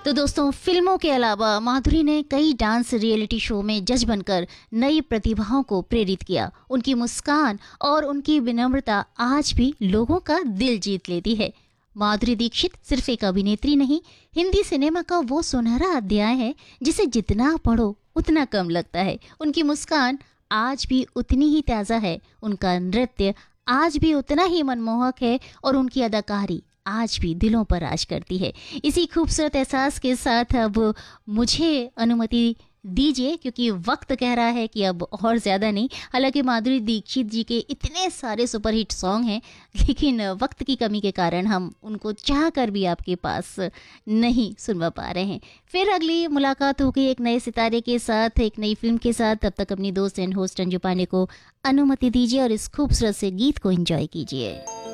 तो दोस्तों, फिल्मों के अलावा माधुरी ने कई डांस रियलिटी शो में जज बनकर नई प्रतिभाओं को प्रेरित किया। उनकी मुस्कान और उनकी विनम्रता आज भी लोगों का दिल जीत लेती है। माधुरी दीक्षित सिर्फ एक अभिनेत्री नहीं, हिंदी सिनेमा का वो सुनहरा अध्याय है जिसे जितना पढ़ो उतना कम लगता है। उनकी मुस्कान आज भी उतनी ही ताज़ा है, उनका नृत्य आज भी उतना ही मनमोहक है और उनकी अदाकारी आज भी दिलों पर राज करती है। इसी खूबसूरत एहसास के साथ अब मुझे अनुमति दीजिए, क्योंकि वक्त कह रहा है कि अब और ज़्यादा नहीं। हालांकि माधुरी दीक्षित जी के इतने सारे सुपरहिट सॉन्ग हैं, लेकिन वक्त की कमी के कारण हम उनको चाह कर भी आपके पास नहीं सुनवा पा रहे हैं। फिर अगली मुलाकात होगी एक नए सितारे के साथ, एक नई फिल्म के साथ। तब तक अपनी दोस्त एंड होस्ट अंजू पांडे को अनुमति दीजिए और इस खूबसूरत से गीत को एंजॉय कीजिए।